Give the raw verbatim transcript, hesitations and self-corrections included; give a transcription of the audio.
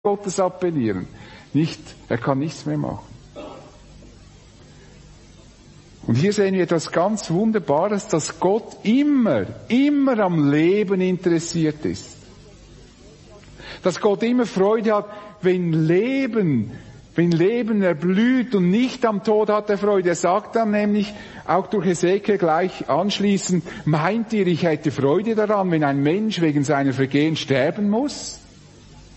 Gottes appellieren. Nicht, er kann nichts mehr machen. Und hier sehen wir etwas ganz Wunderbares, dass Gott immer, immer am Leben interessiert ist. Dass Gott immer Freude hat, wenn Leben, wenn Leben erblüht und nicht am Tod hat er Freude. Er sagt dann nämlich, auch durch Hesekiel gleich anschließend, meint ihr, ich hätte Freude daran, wenn ein Mensch wegen seiner Vergehen sterben muss?